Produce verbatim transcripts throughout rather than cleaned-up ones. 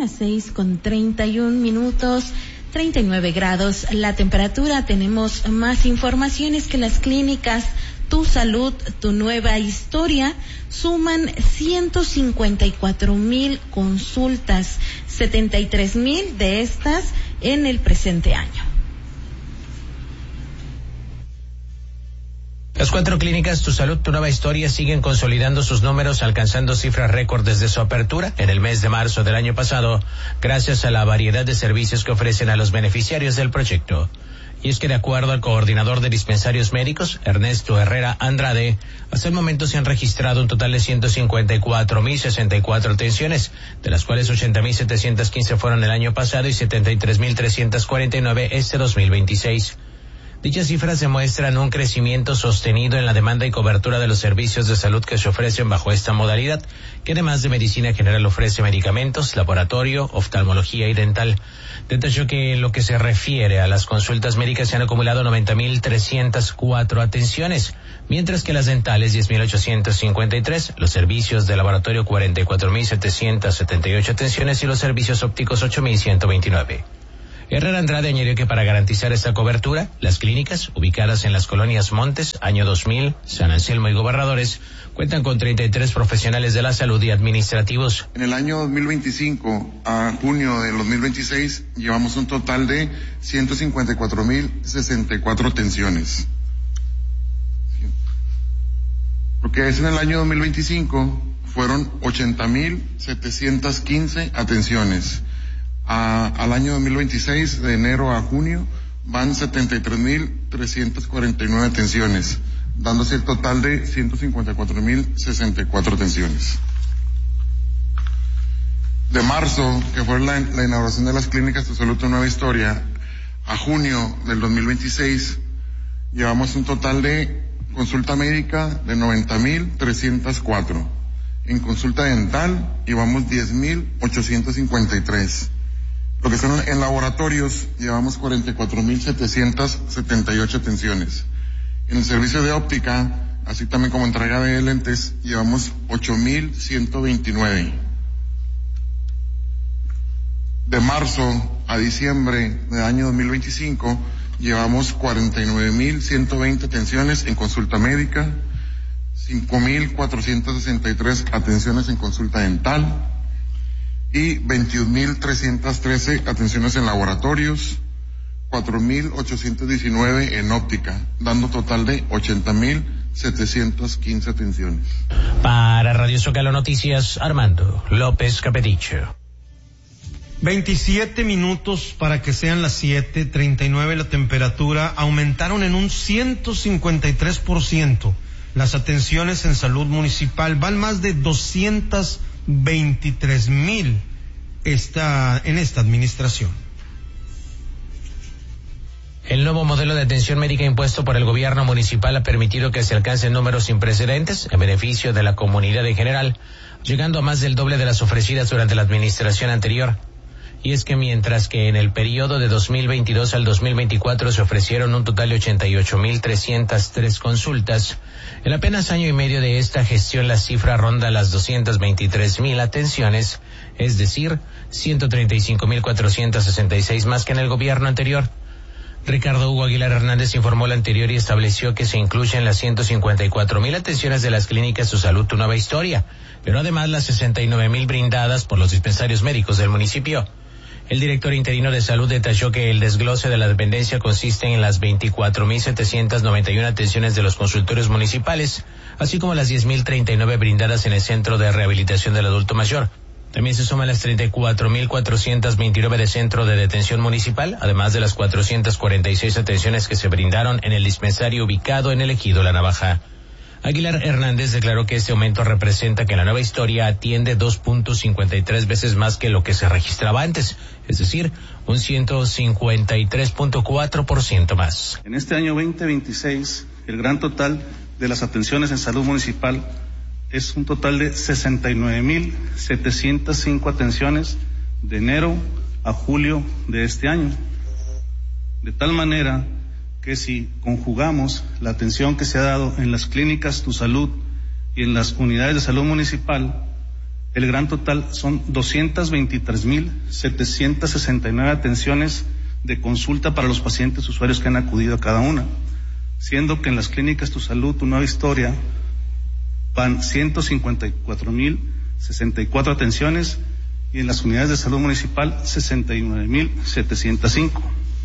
las seis con treinta y un minutos, treinta y nueve grados la temperatura. Tenemos más informaciones que las clínicas Tu Salud, Tu Nueva Historia suman ciento cincuenta y cuatro mil consultas, setenta y tres mil de estas en el presente año. Las cuatro clínicas Tu Salud, Tu Nueva Historia siguen consolidando sus números, alcanzando cifras récord desde su apertura en el mes de marzo del año pasado, gracias a la variedad de servicios que ofrecen a los beneficiarios del proyecto. Y es que de acuerdo al coordinador de dispensarios médicos, Ernesto Herrera Andrade, hasta el momento se han registrado un total de ciento cincuenta y cuatro mil sesenta y cuatro atenciones, de las cuales ochenta mil setecientos quince fueron el año pasado y setenta y tres mil trescientos cuarenta y nueve este dos mil veintiséis. Dichas cifras demuestran un crecimiento sostenido en la demanda y cobertura de los servicios de salud que se ofrecen bajo esta modalidad, que además de medicina general ofrece medicamentos, laboratorio, oftalmología y dental. Detalló que en lo que se refiere a las consultas médicas se han acumulado noventa mil trescientas cuatro atenciones, mientras que las dentales diez mil ochocientos cincuenta y tres, los servicios de laboratorio cuarenta y cuatro mil setecientos setenta y ocho atenciones y los servicios ópticos ocho mil ciento veintinueve. Herrera Andrade añadió que para garantizar esta cobertura, las clínicas, ubicadas en las colonias Montes, Año dos mil, San Anselmo y Gobernadores, cuentan con treinta y tres profesionales de la salud y administrativos. En el año dos mil veinticinco a junio del dos mil veintiséis, llevamos un total de ciento cincuenta y cuatro mil sesenta y cuatro atenciones. Lo que es en el año dos mil veinticinco, fueron ochenta mil setecientos quince atenciones. A, al año dos mil veintiséis, de enero a junio, van setenta y tres mil trescientos cuarenta y nueve atenciones, dándose el total de ciento cincuenta y cuatro mil sesenta y cuatro atenciones. De marzo, que fue la, la inauguración de las clínicas Tu Salud, Tu Nueva Historia, a junio del dos mil veintiséis, llevamos un total de consulta médica de noventa mil trescientos cuatro. En consulta dental, llevamos diez mil ochocientos cincuenta y tres. Lo que son en laboratorios, llevamos cuarenta y cuatro mil setecientos setenta y ocho atenciones. En el servicio de óptica, así también como entrega de lentes, llevamos ocho mil ciento veintinueve. De marzo a diciembre del año dos mil veinticinco, llevamos cuarenta y nueve mil ciento veinte atenciones en consulta médica, cinco mil cuatrocientos sesenta y tres atenciones en consulta dental, y veintiún mil trescientos trece atenciones en laboratorios, cuatro mil ochocientos diecinueve en óptica, dando total de ochenta mil setecientos quince atenciones. Para Radio Zócalo Noticias, Armando López Capedicho. veintisiete minutos para que sean las siete, treinta y nueve la temperatura. Aumentaron en un ciento cincuenta y tres por ciento las atenciones en salud municipal. Van más de doscientos veintitrés mil está en esta administración. El nuevo modelo de atención médica impuesto por el gobierno municipal ha permitido que se alcancen números sin precedentes en beneficio de la comunidad en general, llegando a más del doble de las ofrecidas durante la administración anterior. Y es que mientras que en el periodo de dos mil veintidós al dos mil veinticuatro se ofrecieron un total de ochenta y ocho mil trescientas tres consultas, en apenas año y medio de esta gestión la cifra ronda las doscientas veintitrés mil atenciones, es decir, ciento treinta y cinco mil cuatrocientos sesenta y seis más que en el gobierno anterior. Ricardo Hugo Aguilar Hernández informó lo anterior y estableció que se incluyen las ciento cincuenta y cuatro mil atenciones de las clínicas Tu Salud, Tu Nueva Historia, pero además las sesenta y nueve mil brindadas por los dispensarios médicos del municipio. El director interino de salud detalló que el desglose de la dependencia consiste en las veinticuatro mil setecientos noventa y uno atenciones de los consultorios municipales, así como las diez mil treinta y nueve brindadas en el Centro de Rehabilitación del Adulto Mayor. También se suman las treinta y cuatro mil cuatrocientos veintinueve de Centro de Detención Municipal, además de las cuatrocientas cuarenta y seis atenciones que se brindaron en el dispensario ubicado en el Ejido La Navaja. Aguilar Hernández declaró que este aumento representa que la Nueva Historia atiende dos punto cincuenta y tres veces más que lo que se registraba antes, es decir, un ciento cincuenta y tres punto cuatro por ciento más. En este año veinte veintiséis, el gran total de las atenciones en salud municipal es un total de sesenta y nueve mil setecientas cinco atenciones de enero a julio de este año. De tal manera que si conjugamos la atención que se ha dado en las clínicas Tu Salud y en las unidades de salud municipal, el gran total son doscientas veintitrés mil setecientas sesenta y nueve atenciones de consulta para los pacientes usuarios que han acudido a cada una, siendo que en las clínicas Tu Salud, Tu Nueva Historia van ciento cincuenta y cuatro mil sesenta y cuatro atenciones y en las unidades de salud municipal sesenta y nueve mil setecientos cinco.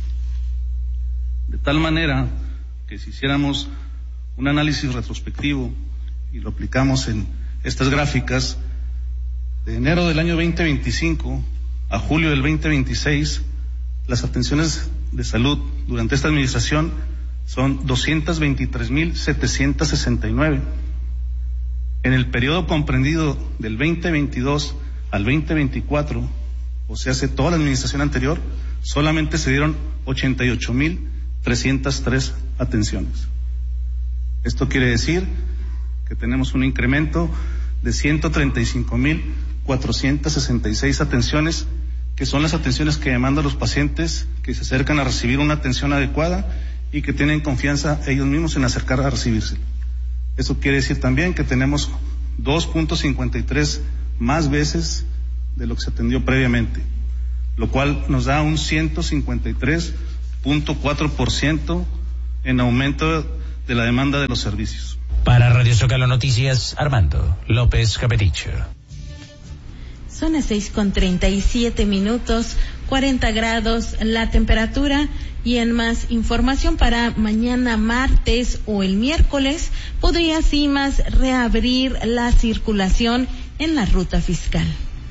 De tal manera que si hiciéramos un análisis retrospectivo y lo aplicamos en estas gráficas, de enero del año veinte veinticinco a julio del veinte veintiséis, las atenciones de salud durante esta administración son doscientas veintitrés mil setecientos sesenta y nueve. En el periodo comprendido del veinte veintidós al veinte veinticuatro, o sea, hace toda la administración anterior, solamente se dieron ochenta y ocho mil trescientas tres atenciones. Esto quiere decir que tenemos un incremento de ciento treinta y cinco mil cuatrocientas sesenta y seis atenciones, que son las atenciones que demandan los pacientes que se acercan a recibir una atención adecuada y que tienen confianza ellos mismos en acercar a recibirse. Eso quiere decir también que tenemos dos punto cincuenta y tres más veces de lo que se atendió previamente, lo cual nos da un ciento cincuenta y tres punto cuatro por ciento en aumento de la demanda de los servicios. Para Radio Zócalo Noticias, Armando López Capeticho. Son las seis con treinta y siete minutos, cuarenta grados la temperatura. Y en más información, para mañana martes o el miércoles podría CIMAS reabrir la circulación en la ruta fiscal.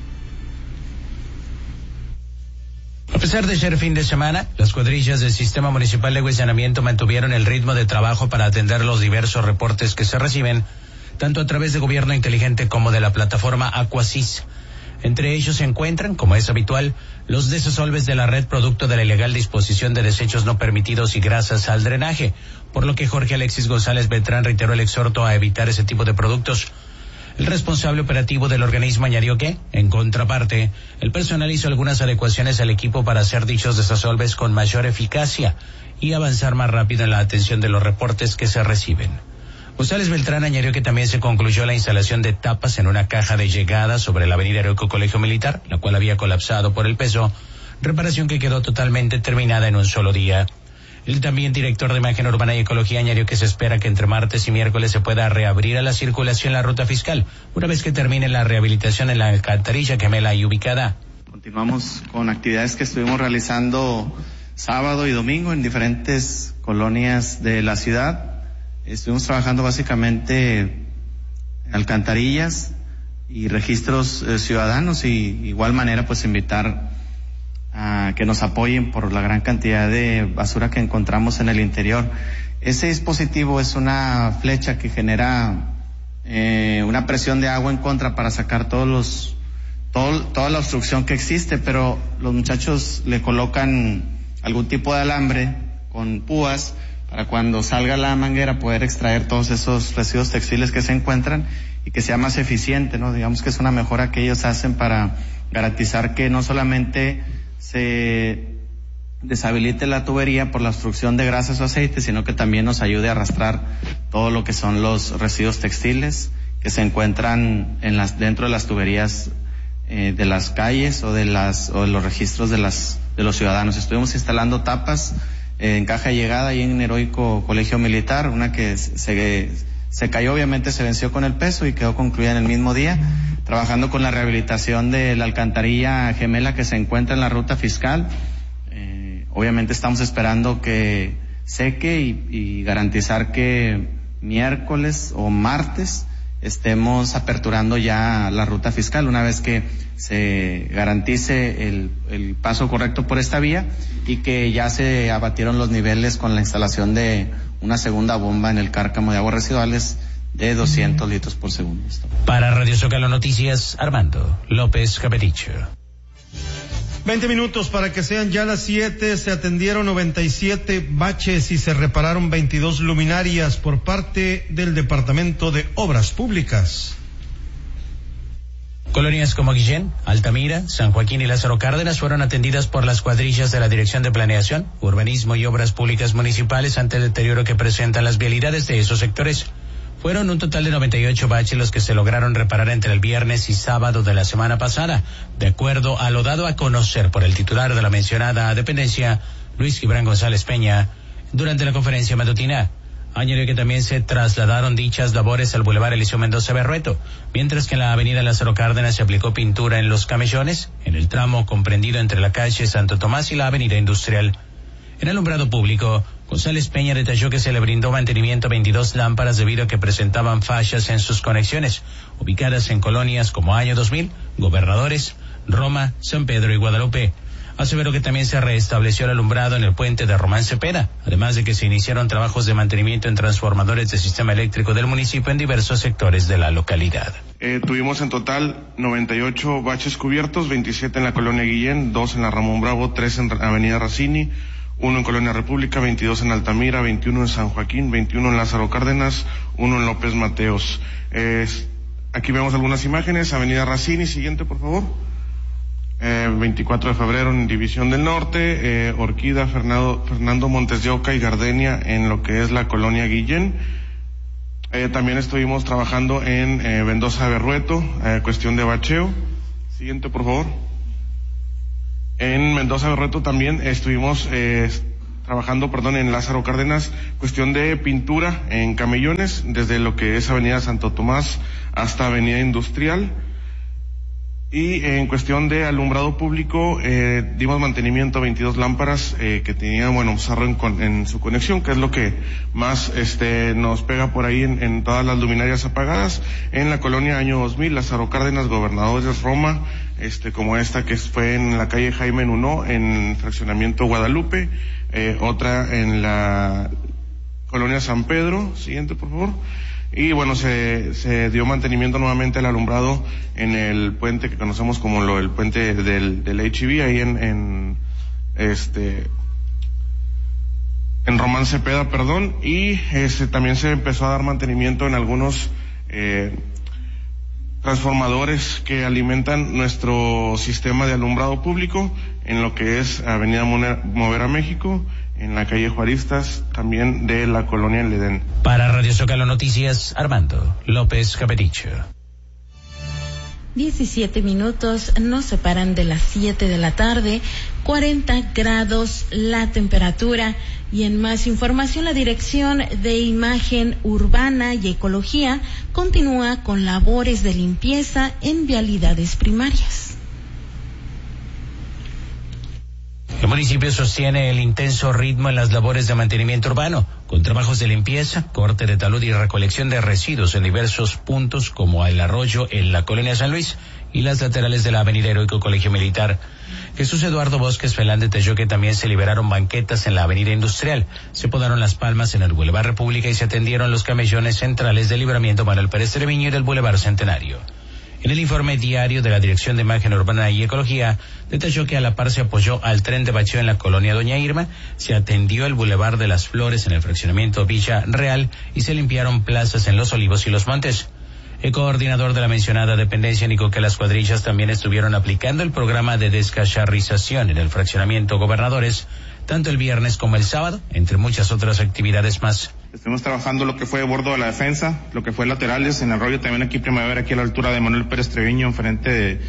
A pesar de ser fin de semana, las cuadrillas del Sistema Municipal de Agua y Saneamiento mantuvieron el ritmo de trabajo para atender los diversos reportes que se reciben, tanto a través de Gobierno Inteligente como de la plataforma Aquasis. Entre ellos se encuentran, como es habitual, los desasolves de la red producto de la ilegal disposición de desechos no permitidos y grasas al drenaje, por lo que Jorge Alexis González Beltrán reiteró el exhorto a evitar ese tipo de productos. El responsable operativo del organismo añadió que, en contraparte, el personal hizo algunas adecuaciones al equipo para hacer dichos desasolves con mayor eficacia y avanzar más rápido en la atención de los reportes que se reciben. González Beltrán añadió que también se concluyó la instalación de tapas en una caja de llegada sobre la avenida Heroico Colegio Militar, la cual había colapsado por el peso, reparación que quedó totalmente terminada en un solo día. El también director de Imagen Urbana y Ecología añadió que se espera que entre martes y miércoles se pueda reabrir a la circulación la ruta fiscal, una vez que termine la rehabilitación en la alcantarilla gemela ahí ubicada. Continuamos con actividades que estuvimos realizando sábado y domingo en diferentes colonias de la ciudad. Estuvimos trabajando básicamente en alcantarillas y registros eh, ciudadanos, y igual manera pues invitar a que nos apoyen por la gran cantidad de basura que encontramos en el interior. Ese dispositivo es una flecha que genera eh, una presión de agua en contra para sacar todos los todo, toda la obstrucción que existe, pero los muchachos le colocan algún tipo de alambre con púas para cuando salga la manguera poder extraer todos esos residuos textiles que se encuentran y que sea más eficiente, ¿no? Digamos que es una mejora que ellos hacen para garantizar que no solamente se deshabilite la tubería por la obstrucción de grasas o aceites, sino que también nos ayude a arrastrar todo lo que son los residuos textiles que se encuentran en las dentro de las tuberías eh, de las calles o de las o de los registros de las de los ciudadanos. Estuvimos instalando tapas en caja de llegada y en Heroico Colegio Militar, una que se, se cayó, obviamente se venció con el peso y quedó concluida en el mismo día, trabajando con la rehabilitación de la alcantarilla gemela que se encuentra en la ruta fiscal. Eh, obviamente estamos esperando que seque y, y garantizar que miércoles o martes estemos aperturando ya la ruta fiscal, una vez que se garantice el, el paso correcto por esta vía y que ya se abatieron los niveles con la instalación de una segunda bomba en el cárcamo de aguas residuales de doscientos litros por segundo. Para Radio Zócalo Noticias, Armando López Capeticho. Veinte minutos para que sean ya las siete. Se atendieron noventa y siete baches y se repararon veintidós luminarias por parte del Departamento de Obras Públicas. Colonias como Guillén, Altamira, San Joaquín y Lázaro Cárdenas fueron atendidas por las cuadrillas de la Dirección de Planeación, Urbanismo y Obras Públicas Municipales ante el deterioro que presentan las vialidades de esos sectores. Fueron un total de noventa y ocho baches los que se lograron reparar entre el viernes y sábado de la semana pasada, de acuerdo a lo dado a conocer por el titular de la mencionada dependencia, Luis Gibran González Peña, durante la conferencia matutina. Añadió que también se trasladaron dichas labores al Boulevard Eliseo Mendoza Berrueto, mientras que en la avenida Lázaro Cárdenas se aplicó pintura en los camellones, en el tramo comprendido entre la calle Santo Tomás y la avenida Industrial. En el alumbrado público, González Peña detalló que se le brindó mantenimiento a veintidós lámparas debido a que presentaban fallas en sus conexiones, ubicadas en colonias como Año dos mil, Gobernadores, Roma, San Pedro y Guadalupe. Aseveró que también se restableció el alumbrado en el puente de Román Cepeda, además de que se iniciaron trabajos de mantenimiento en transformadores del sistema eléctrico del municipio en diversos sectores de la localidad. Eh, tuvimos en total noventa y ocho baches cubiertos, veintisiete en la colonia Guillén, dos en la Ramón Bravo, tres en avenida Racini, uno en Colonia República, veintidós en Altamira, veintiuno en San Joaquín, veintiuno en Lázaro Cárdenas, uno en López Mateos. Eh, aquí vemos algunas imágenes, avenida Racini, siguiente por favor. Eh, veinticuatro de febrero en División del Norte, eh, Orquídea, Fernando, Fernando Montes de Oca y Gardenia en lo que es la colonia Guillén. Eh, también estuvimos trabajando en eh, Mendoza Berrueto, eh, cuestión de bacheo. Siguiente por favor. En Mendoza Berrueto también estuvimos eh, trabajando, perdón, en Lázaro Cárdenas, cuestión de pintura en camellones, desde lo que es Avenida Santo Tomás hasta Avenida Industrial. Y en cuestión de alumbrado público, eh, dimos mantenimiento a veintidós lámparas eh, que tenían, bueno, sarro en, con, en su conexión, que es lo que más este nos pega por ahí en, en todas las luminarias apagadas. En la colonia Año dos mil, Lázaro Cárdenas, Gobernadores, Roma, este como esta que fue en la calle Jaime Nuno, en fraccionamiento Guadalupe, eh, otra en la colonia San Pedro. Siguiente, por favor. Y bueno, se, se dio mantenimiento nuevamente al alumbrado en el puente que conocemos como lo, el puente del, del H E B, ahí en, en, este, en Román Cepeda, perdón, y este, también se empezó a dar mantenimiento en algunos, eh, transformadores que alimentan nuestro sistema de alumbrado público en lo que es Avenida Movera México, en la calle Juaristas, también de la colonia El Edén. Para Radio Zócalo Noticias, Armando López Capericho. diecisiete minutos nos separan de las siete de la tarde, cuarenta grados la temperatura. Y en más información, la Dirección de Imagen Urbana y Ecología continúa con labores de limpieza en vialidades primarias. El municipio sostiene el intenso ritmo en las labores de mantenimiento urbano, con trabajos de limpieza, corte de talud y recolección de residuos en diversos puntos como el arroyo en la colonia San Luis y las laterales de la avenida Heroico Colegio Militar. Jesús Eduardo Bosques Felán detalló que también se liberaron banquetas en la avenida Industrial, se podaron las palmas en el Boulevard República y se atendieron los camellones centrales del Libramiento Manuel Pérez Treviño y del Boulevard Centenario. En el informe diario de la Dirección de Imagen Urbana y Ecología, detalló que a la par se apoyó al tren de bacheo en la colonia Doña Irma, se atendió el Boulevard de las Flores en el fraccionamiento Villa Real y se limpiaron plazas en Los Olivos y Los Montes. El coordinador de la mencionada dependencia indicó que las cuadrillas también estuvieron aplicando el programa de descacharrización en el fraccionamiento Gobernadores, tanto el viernes como el sábado, entre muchas otras actividades más. Estuvimos trabajando lo que fue bordo de la defensa, lo que fue laterales, en arroyo también aquí Primavera, aquí a la altura de Manuel Pérez Treviño, enfrente de,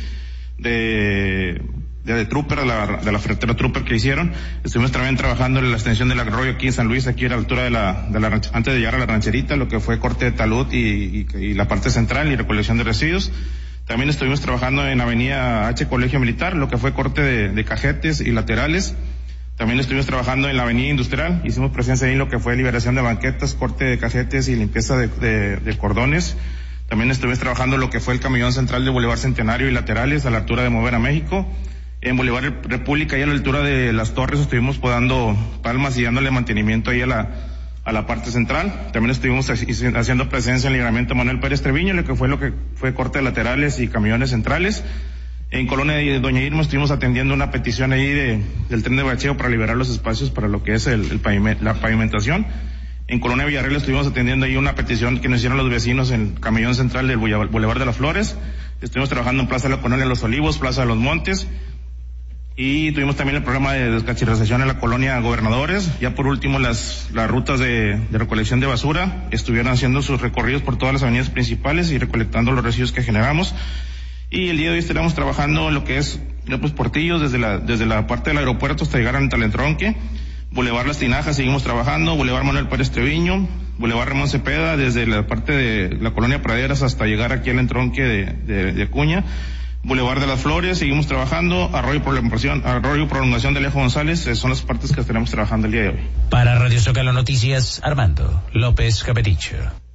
de, de, de Trooper, de la, de la frontera Trooper que hicieron. Estuvimos también trabajando en la extensión del arroyo aquí en San Luis, aquí a la altura de la, de la antes de llegar a la rancherita, lo que fue corte de talud y, y, y la parte central y recolección de residuos. También estuvimos trabajando en Avenida H Colegio Militar, lo que fue corte de, de cajetes y laterales. También estuvimos trabajando en la avenida Industrial, hicimos presencia ahí en lo que fue liberación de banquetas, corte de cajetes y limpieza de, de, de cordones. También estuvimos trabajando lo que fue el camellón central de Boulevard Centenario y laterales a la altura de Movera México. En Boulevard República y a la altura de las Torres estuvimos podando palmas y dándole mantenimiento ahí a la, a la parte central. También estuvimos haciendo presencia en el libramiento Manuel Pérez Treviño, lo que fue lo que fue corte de laterales y camiones centrales. En Colonia de Doña Irma estuvimos atendiendo una petición ahí de, del tren de bacheo para liberar los espacios para lo que es el, el paviment, la pavimentación. En Colonia Villarreal estuvimos atendiendo ahí una petición que nos hicieron los vecinos en el camellón central del Boulevard de las Flores. Estuvimos trabajando en Plaza de la Colonia Los Olivos, Plaza de los Montes. Y tuvimos también el programa de descacherización en la colonia Gobernadores. Ya por último, las, las rutas de, de recolección de basura estuvieron haciendo sus recorridos por todas las avenidas principales y recolectando los residuos que generamos. Y el día de hoy estaremos trabajando en lo que es López Portillo, desde la, desde la parte del aeropuerto hasta llegar a Talentronque. Boulevard Las Tinajas seguimos trabajando, Boulevard Manuel Pérez Treviño, Boulevard Ramón Cepeda, desde la parte de la colonia Praderas hasta llegar aquí al entronque de, de, de Acuña. Boulevard de las Flores, seguimos trabajando, Arroyo Prolongación, Arroyo Prolongación de Alejo González, eh, son las partes que estaremos trabajando el día de hoy. Para Radio Zócalo Noticias, Armando López Capeticho.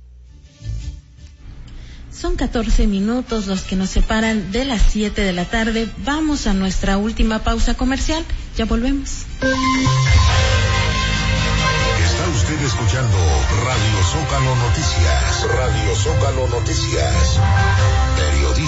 Son catorce minutos los que nos separan de las siete de la tarde. Vamos a nuestra última pausa comercial. Ya volvemos. Está usted escuchando Radio Zócalo Noticias. Radio Zócalo Noticias. Periodismo.